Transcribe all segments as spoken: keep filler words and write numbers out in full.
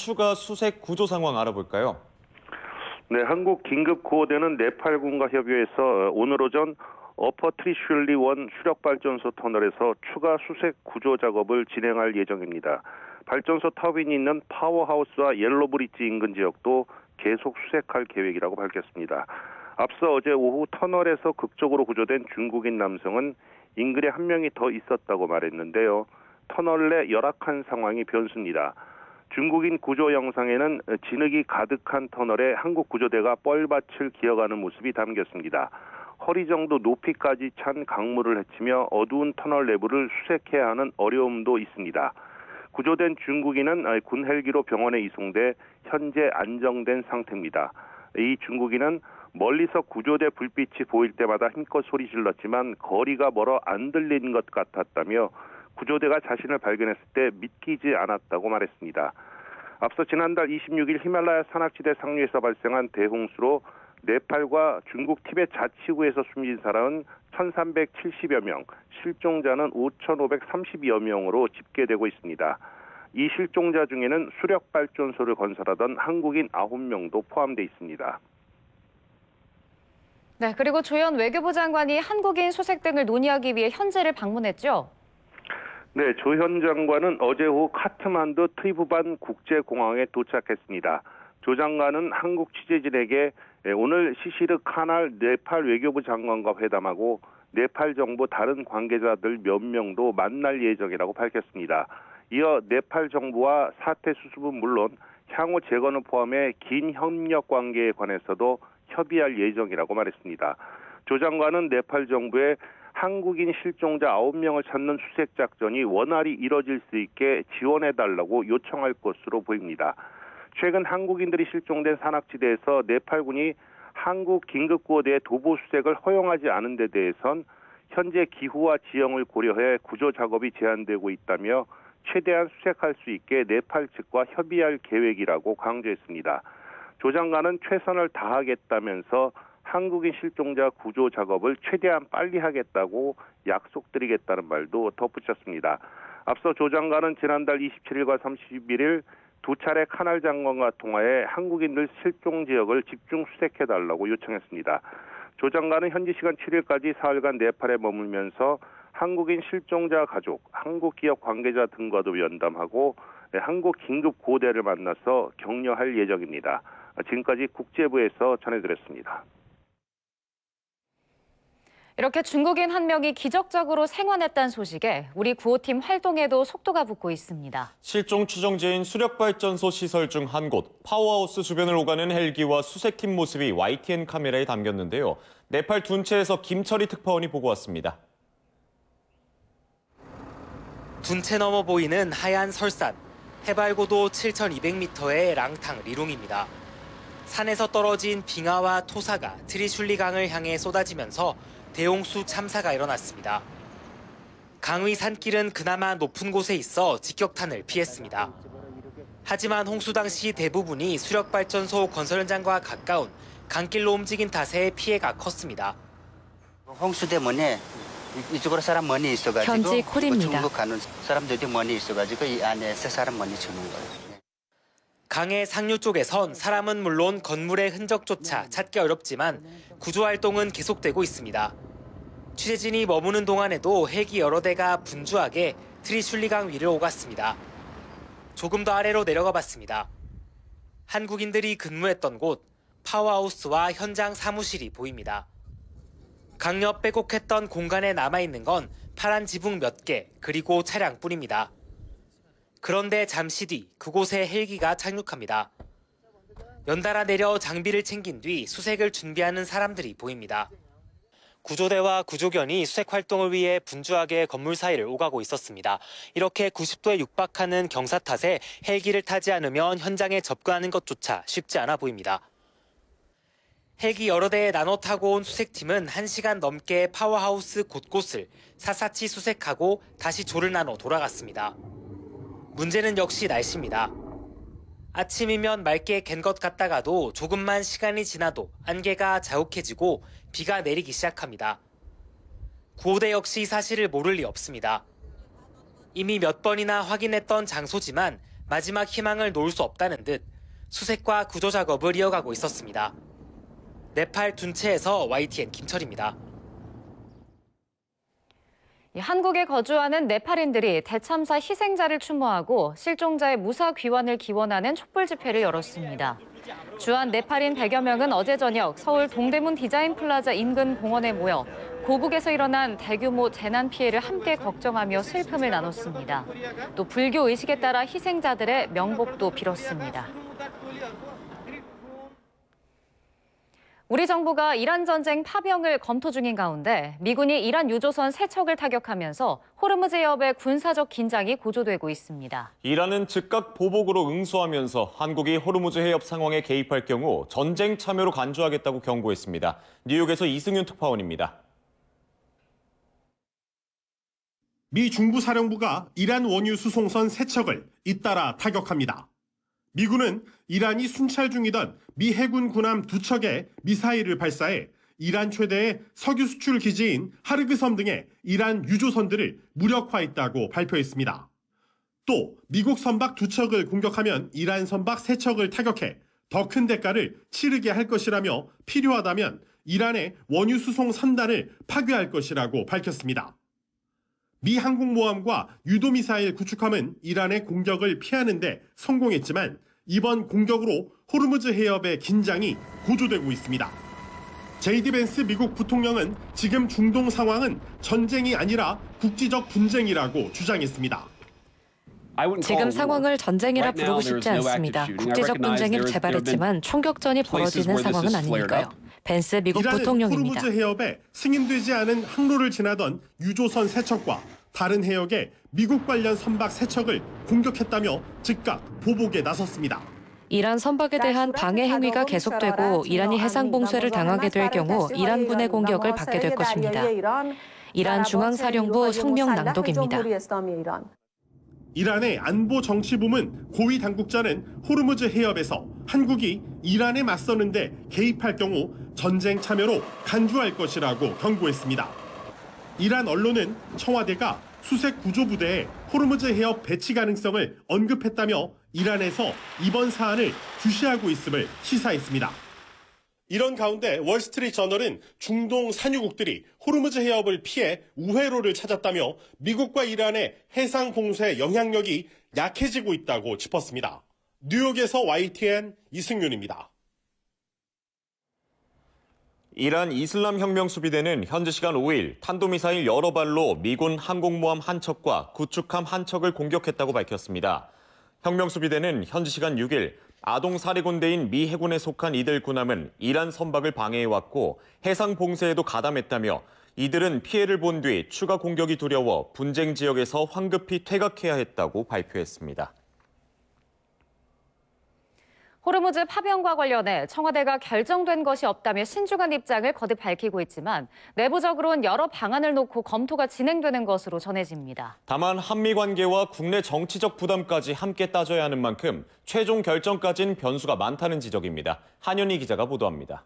추가 수색 구조 상황 알아볼까요? 네, 한국 긴급구호대는 네팔군과 협의해서 오늘 오전 어퍼 트리슐리 원 수력발전소 터널에서 추가 수색 구조 작업을 진행할 예정입니다. 발전소 터빈이 있는 파워하우스와 옐로브리지 인근 지역도 계속 수색할 계획이라고 밝혔습니다. 앞서 어제 오후 터널에서 극적으로 구조된 중국인 남성은 인근에 한 명이 더 있었다고 말했는데요. 터널 내 열악한 상황이 변수입니다. 중국인 구조 영상에는 진흙이 가득한 터널에 한국 구조대가 뻘밭을 기어가는 모습이 담겼습니다. 허리 정도 높이까지 찬 강물을 헤치며 어두운 터널 내부를 수색해야 하는 어려움도 있습니다. 구조된 중국인은 군 헬기로 병원에 이송돼 현재 안정된 상태입니다. 이 중국인은 멀리서 구조대 불빛이 보일 때마다 힘껏 소리 질렀지만 거리가 멀어 안 들린 것 같았다며 구조대가 자신을 발견했을 때 믿기지 않았다고 말했습니다. 앞서 지난달 이십육 일 히말라야 산악지대 상류에서 발생한 대홍수로 네팔과 중국 티베트 자치구에서 숨진 사람은 천삼백칠십여 명, 실종자는 오천오백삼십여 명으로 집계되고 있습니다. 이 실종자 중에는 수력발전소를 건설하던 한국인 아홉 명도 포함되어 있습니다. 네, 그리고 조현 외교부 장관이 한국인 수색 등을 논의하기 위해 현지를 방문했죠? 네, 조현 장관은 어제 오후 카트만두 트리부반 국제공항에 도착했습니다. 조 장관은 한국 취재진에게 오늘 시시르 카날 네팔 외교부 장관과 회담하고 네팔 정부 다른 관계자들 몇 명도 만날 예정이라고 밝혔습니다. 이어 네팔 정부와 사태 수습은 물론 향후 재건을 포함해 긴 협력 관계에 관해서도 협의할 예정이라고 말했습니다. 조 장관은 네팔 정부에 한국인 실종자 아홉 명을 찾는 수색 작전이 원활히 이뤄질 수 있게 지원해달라고 요청할 것으로 보입니다. 최근 한국인들이 실종된 산악지대에서 네팔군이 한국 긴급구호대의 도보 수색을 허용하지 않은 데 대해선 현재 기후와 지형을 고려해 구조 작업이 제한되고 있다며 최대한 수색할 수 있게 네팔 측과 협의할 계획이라고 강조했습니다. 조 장관은 최선을 다하겠다면서 한국인 실종자 구조 작업을 최대한 빨리 하겠다고 약속드리겠다는 말도 덧붙였습니다. 앞서 조 장관은 지난달 이십칠 일과 삼십일 일 두 차례 카날 장관과 통화해 한국인들 실종 지역을 집중 수색해달라고 요청했습니다. 조 장관은 현지 시간 칠 일까지 사흘간 네팔에 머물면서 한국인 실종자 가족, 한국 기업 관계자 등과도 면담하고 한국 긴급구호대를 만나서 격려할 예정입니다. 지금까지 국제부에서 전해드렸습니다. 이렇게 중국인 한 명이 기적적으로 생還했다는 소식에 우리 구호팀 활동에도 속도가 붙고 있습니다. 실종 추정지인 수력발전소 시설 중 한 곳, 파워하우스 주변을 오가는 헬기와 수색팀 모습이 와이티엔 카메라에 담겼는데요. 네팔 둔체에서 김철희 특파원이 보고 왔습니다. 둔체 넘어 보이는 하얀 설산, 해발 고도 칠천이백 미터의 랑탕 리룽입니다. 산에서 떨어진 빙하와 토사가 트리슐리 강을 향해 쏟아지면서 대홍수 참사가 일어났습니다. 강의 산길은 그나마 높은 곳에 있어 직격탄을 피했습니다. 하지만 홍수 당시 대부분이 수력발전소 건설 현장과 가까운 강길로 움직인 탓에 피해가 컸습니다. 홍수 때문에 이쪽으로 사람 많이 있어가지고 현지 콜입니다. 중국 가는 사람들이 많이 있어가지고 이 안에서 사람 많이 주는 거예요. 강의 상류 쪽에선 사람은 물론 건물의 흔적조차 찾기 어렵지만 구조활동은 계속되고 있습니다. 취재진이 머무는 동안에도 헬기 여러 대가 분주하게 트리슐리강 위를 오갔습니다. 조금 더 아래로 내려가 봤습니다. 한국인들이 근무했던 곳, 파워하우스와 현장 사무실이 보입니다. 강 옆 빼곡했던 공간에 남아있는 건 파란 지붕 몇 개, 그리고 차량뿐입니다. 그런데 잠시 뒤 그곳에 헬기가 착륙합니다. 연달아 내려 장비를 챙긴 뒤 수색을 준비하는 사람들이 보입니다. 구조대와 구조견이 수색 활동을 위해 분주하게 건물 사이를 오가고 있었습니다. 이렇게 구십 도에 육박하는 경사 탓에 헬기를 타지 않으면 현장에 접근하는 것조차 쉽지 않아 보입니다. 헬기 여러 대에 나눠 타고 온 수색팀은 한 시간 넘게 파워하우스 곳곳을 샅샅이 수색하고 다시 조를 나눠 돌아갔습니다. 문제는 역시 날씨입니다. 아침이면 맑게 갠 것 같다가도 조금만 시간이 지나도 안개가 자욱해지고 비가 내리기 시작합니다. 구호대 역시 사실을 모를 리 없습니다. 이미 몇 번이나 확인했던 장소지만 마지막 희망을 놓을 수 없다는 듯 수색과 구조 작업을 이어가고 있었습니다. 네팔 둔체에서 와이티엔 김철입니다. 한국에 거주하는 네팔인들이 대참사 희생자를 추모하고 실종자의 무사 귀환을 기원하는 촛불 집회를 열었습니다. 주한 네팔인 백여 명은 어제 저녁 서울 동대문 디자인 플라자 인근 공원에 모여 고국에서 일어난 대규모 재난 피해를 함께 걱정하며 슬픔을 나눴습니다. 또 불교 의식에 따라 희생자들의 명복도 빌었습니다. 우리 정부가 이란 전쟁 파병을 검토 중인 가운데 미군이 이란 유조선 세 척을 타격하면서 호르무즈 해협의 군사적 긴장이 고조되고 있습니다. 이란은 즉각 보복으로 응수하면서 한국이 호르무즈 해협 상황에 개입할 경우 전쟁 참여로 간주하겠다고 경고했습니다. 뉴욕에서 이승윤 특파원입니다. 미 중부사령부가 이란 원유 수송선 세 척을 잇따라 타격합니다. 미군은 이란이 순찰 중이던 미 해군 군함 두 척의 미사일을 발사해 이란 최대의 석유 수출 기지인 하르그 섬 등의 이란 유조선들을 무력화했다고 발표했습니다. 또 미국 선박 두 척을 공격하면 이란 선박 세 척을 타격해 더 큰 대가를 치르게 할 것이라며 필요하다면 이란의 원유 수송 선단을 파괴할 것이라고 밝혔습니다. 미 항공모함과 유도미사일 구축함은 이란의 공격을 피하는 데 성공했지만 이번 공격으로 호르무즈 해협의 긴장이 고조되고 있습니다. 제이디 벤스 미국 부통령은 지금 중동 상황은 전쟁이 아니라 국지적 분쟁이라고 주장했습니다. 지금 상황을 전쟁이라 부르고 싶지 않습니다. 국제적 분쟁이 재발했지만 총격전이 벌어지는 상황은 아니니까요. 벤스 미국 이란은 부통령입니다. 호르무즈 해협에 승인되지 않은 항로를 지나던 유조선 세 척과 다른 해역에 미국 관련 선박 세 척을 공격했다며 즉각 보복에 나섰습니다. 이란 선박에 대한 방해 행위가 계속되고 이란이 해상 봉쇄를 당하게 될 경우 이란군의 공격을 받게 될 것입니다. 이란 중앙사령부 성명 낭독입니다. 이란의 안보정치부문 고위 당국자는 호르무즈 해협에서 한국이 이란에 맞서는데 개입할 경우 전쟁 참여로 간주할 것이라고 경고했습니다. 이란 언론은 청와대가 수색 구조부대에 호르무즈 해협 배치 가능성을 언급했다며 이란에서 이번 사안을 주시하고 있음을 시사했습니다. 이런 가운데 월스트리트저널은 중동 산유국들이 호르무즈 해협을 피해 우회로를 찾았다며 미국과 이란의 해상 봉쇄 영향력이 약해지고 있다고 짚었습니다. 뉴욕에서 와이티엔 이승윤입니다. 이란 이슬람 혁명 수비대는 현지 시간 오 일 탄도미사일 여러 발로 미군 항공모함 한 척과 구축함 한 척을 공격했다고 밝혔습니다. 혁명 수비대는 현지 시간 육 일 아동 사례군대인 미 해군에 속한 이들 군함은 이란 선박을 방해해왔고 해상 봉쇄에도 가담했다며 이들은 피해를 본 뒤 추가 공격이 두려워 분쟁 지역에서 황급히 퇴각해야 했다고 발표했습니다. 호르무즈 파병과 관련해 청와대가 결정된 것이 없다며 신중한 입장을 거듭 밝히고 있지만 내부적으로는 여러 방안을 놓고 검토가 진행되는 것으로 전해집니다. 다만 한미 관계와 국내 정치적 부담까지 함께 따져야 하는 만큼 최종 결정까지는 변수가 많다는 지적입니다. 한현희 기자가 보도합니다.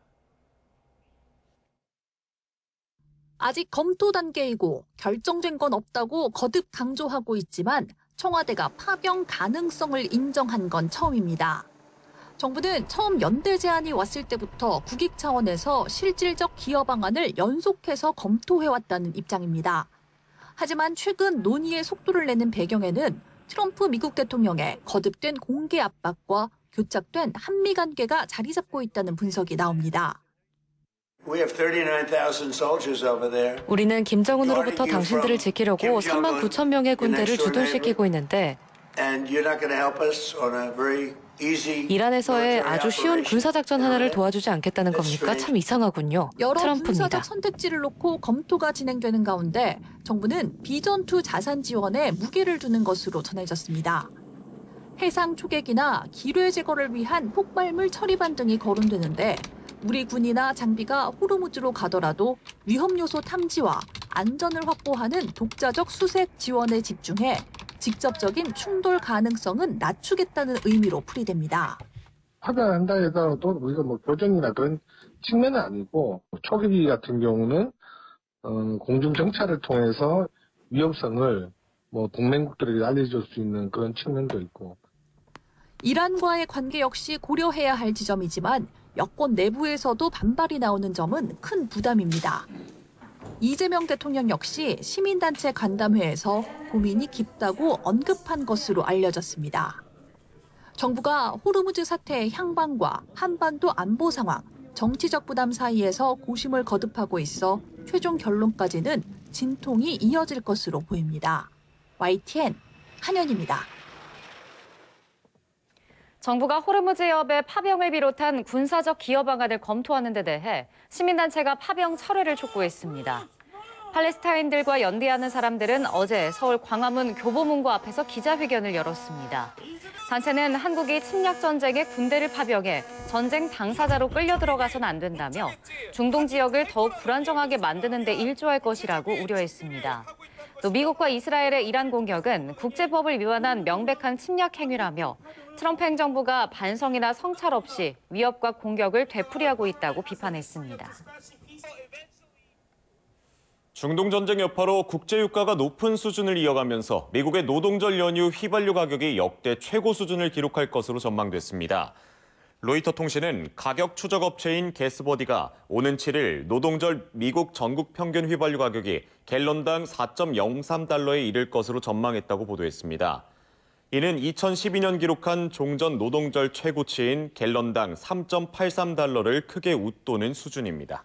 아직 검토 단계이고 결정된 건 없다고 거듭 강조하고 있지만 청와대가 파병 가능성을 인정한 건 처음입니다. 정부는 처음 연대 제안이 왔을 때부터 국익 차원에서 실질적 기여 방안을 연속해서 검토해왔다는 입장입니다. 하지만 최근 논의의 속도를 내는 배경에는 트럼프 미국 대통령의 거듭된 공개 압박과 교착된 한미 관계가 자리 잡고 있다는 분석이 나옵니다. 우리는 김정은으로부터 당신들을 지키려고 삼만 구천 명의 군대를 주둔시키고 있는데 이란에서의 아주 쉬운 군사작전 하나를 도와주지 않겠다는 겁니까? 참 이상하군요. 여러 트럼프입니다. 군사적 선택지를 놓고 검토가 진행되는 가운데 정부는 비전투 자산 지원에 무게를 두는 것으로 전해졌습니다. 해상 초계기나 기뢰 제거를 위한 폭발물 처리반 등이 거론되는데 우리 군이나 장비가 호르무즈로 가더라도 위험 요소 탐지와 안전을 확보하는 독자적 수색 지원에 집중해 직접적인 충돌 가능성은 낮추겠다는 의미로 풀이됩니다. 파병한다 해서도 우리가 뭐 교전이나 그런 측면은 아니고 초계기 같은 경우는 어, 공중 정찰을 통해서 위험성을 뭐 동맹국들에게 알려줄 수 있는 그런 측면도 있고 이란과의 관계 역시 고려해야 할 지점이지만 여권 내부에서도 반발이 나오는 점은 큰 부담입니다. 이재명 대통령 역시 시민단체 간담회에서 고민이 깊다고 언급한 것으로 알려졌습니다. 정부가 호르무즈 사태의 향방과 한반도 안보 상황, 정치적 부담 사이에서 고심을 거듭하고 있어 최종 결론까지는 진통이 이어질 것으로 보입니다. 와이티엔 한연입니다. 정부가 호르무즈 해협의 파병을 비롯한 군사적 기여 방안을 검토하는 데 대해 시민단체가 파병 철회를 촉구했습니다. 팔레스타인들과 연대하는 사람들은 어제 서울 광화문 교보문고 앞에서 기자회견을 열었습니다. 단체는 한국이 침략 전쟁에 군대를 파병해 전쟁 당사자로 끌려 들어가선 안 된다며 중동 지역을 더욱 불안정하게 만드는 데 일조할 것이라고 우려했습니다. 또 미국과 이스라엘의 이란 공격은 국제법을 위반한 명백한 침략 행위라며 트럼프 행정부가 반성이나 성찰 없이 위협과 공격을 되풀이하고 있다고 비판했습니다. 중동 전쟁 여파로 국제 유가가 높은 수준을 이어가면서 미국의 노동절 연휴 휘발유 가격이 역대 최고 수준을 기록할 것으로 전망됐습니다. 로이터 통신은 가격 추적 업체인 게스버디가 오는 칠 일 노동절 미국 전국 평균 휘발유 가격이 갤런당 사 점 영삼 달러에 이를 것으로 전망했다고 보도했습니다. 이는 이천십이 년 기록한 종전 노동절 최고치인 갤런당 삼 점 팔삼 달러를 크게 웃도는 수준입니다.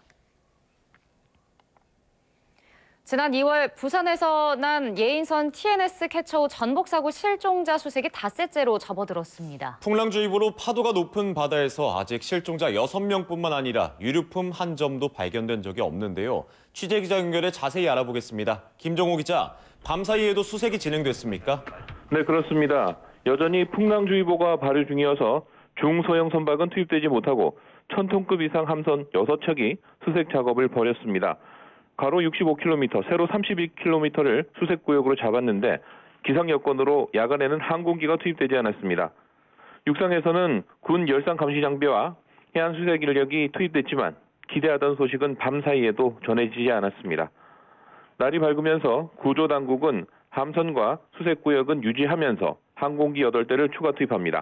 지난 이월 부산에서 난 예인선 티엔에스 캐쳐 전복 사고 실종자 수색이 닷새째로 접어들었습니다. 풍랑주의보로 파도가 높은 바다에서 아직 실종자 여섯 명뿐만 아니라 유류품 한 점도 발견된 적이 없는데요. 취재기자 연결해 자세히 알아보겠습니다. 김정호 기자, 밤사이에도 수색이 진행됐습니까? 네, 그렇습니다. 여전히 풍랑주의보가 발효 중이어서 중소형 선박은 투입되지 못하고 천 톤급 이상 함선 여섯 척이 수색 작업을 벌였습니다. 가로 육십오 킬로미터, 세로 삼십이 킬로미터를 수색구역으로 잡았는데 기상 여건으로 야간에는 항공기가 투입되지 않았습니다. 육상에서는 군 열상 감시 장비와 해안 수색 인력이 투입됐지만 기대하던 소식은 밤 사이에도 전해지지 않았습니다. 날이 밝으면서 구조당국은 함선과 수색구역은 유지하면서 항공기 여덟 대를 추가 투입합니다.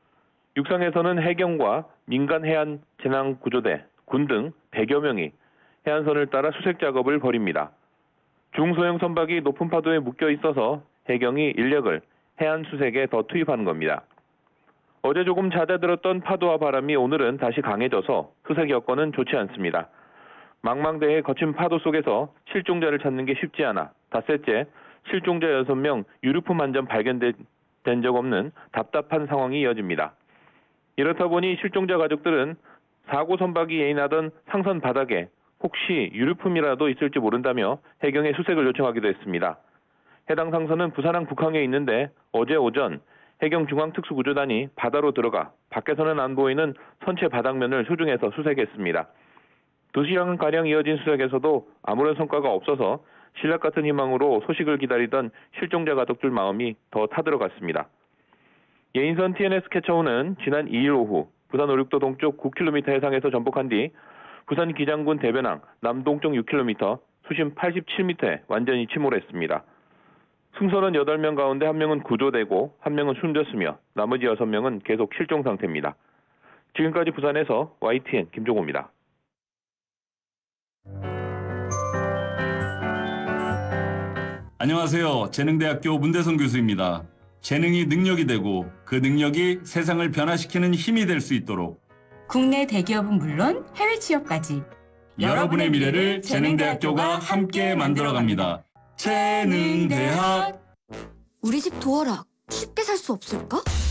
육상에서는 해경과 민간 해안 재난구조대, 군 등 백여 명이 해안선을 따라 수색 작업을 벌입니다. 중소형 선박이 높은 파도에 묶여 있어서 해경이 인력을 해안 수색에 더 투입하는 겁니다. 어제 조금 잦아들었던 파도와 바람이 오늘은 다시 강해져서 수색 여건은 좋지 않습니다. 망망대해 거친 파도 속에서 실종자를 찾는 게 쉽지 않아 닷새째 실종자 여섯 명, 유류품 한 점 발견된 적 없는 답답한 상황이 이어집니다. 이렇다 보니 실종자 가족들은 사고 선박이 예인하던 상선 바닥에 혹시 유류품이라도 있을지 모른다며 해경에 수색을 요청하기도 했습니다. 해당 상선은 부산항 북항에 있는데 어제 오전 해경 중앙특수구조단이 바다로 들어가 밖에서는 안 보이는 선체 바닥면을 수중해서 수색했습니다. 두 시간가량 이어진 수색에서도 아무런 성과가 없어서 신락 같은 희망으로 소식을 기다리던 실종자 가족들 마음이 더 타들어갔습니다. 예인선 티엔에스 캐쳐호는 지난 이 일 오후 부산 오륙도 동쪽 구 킬로미터 해상에서 전복한 뒤 부산 기장군 대변항 남동쪽 육 킬로미터, 수심 팔십칠 미터에 완전히 침몰했습니다. 승선원 여덟 명 가운데 한 명은 구조되고 한 명은 숨졌으며 나머지 여섯 명은 계속 실종 상태입니다. 지금까지 부산에서 와이티엔 김종호입니다. 안녕하세요. 재능대학교 문대성 교수입니다. 재능이 능력이 되고 그 능력이 세상을 변화시키는 힘이 될 수 있도록 국내 대기업은 물론 해외 취업까지 여러분의 미래를 재능대학교가 함께 만들어갑니다. 재능대학. 우리 집 도어락 쉽게 살 수 없을까?